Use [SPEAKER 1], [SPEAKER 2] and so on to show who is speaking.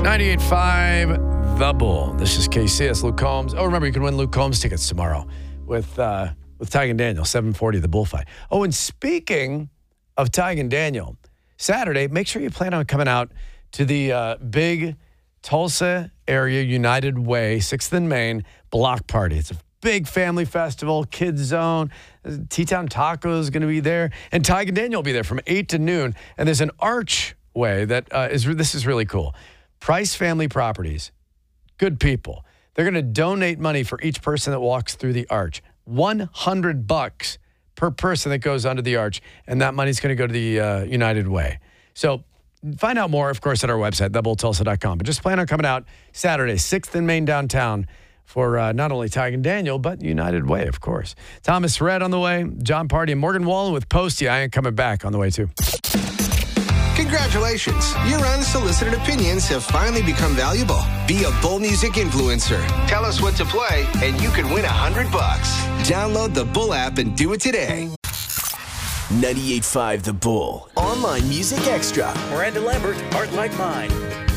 [SPEAKER 1] 98.5 The Bull. This is KCS. Luke Combs. Oh, remember, you can win Luke Combs tickets tomorrow with Tig and Daniel, 7:40, the Bullfight. Oh, and speaking of Tig and Daniel, Saturday, make sure you plan on coming out to the big Tulsa area United Way, 6th and Main block party. It's a big family festival, kids zone. T-Town Tacos is going to be there. And Tig and Daniel will be there from 8 to noon. And there's an archway that this is really cool. Price Family Properties, good people. They're going to donate money for each person that walks through the arch. $100 per person that goes under the arch, and that money's going to go to the United Way. So find out more, of course, at our website, thebulltulsa.com. But just plan on coming out Saturday, 6th and Main downtown for not only Tig and Daniel, but United Way, of course. Thomas Red on the way, John Party, and Morgan Wallen with Posty. I ain't coming back on the way, too.
[SPEAKER 2] Congratulations, your unsolicited opinions have finally become valuable. Be a Bull Music influencer. Tell us what to play, and you could win $100. Download the Bull app and do it today.
[SPEAKER 3] 98.5 The Bull. Online Music Extra.
[SPEAKER 4] Miranda Lambert, Heart Like Mine.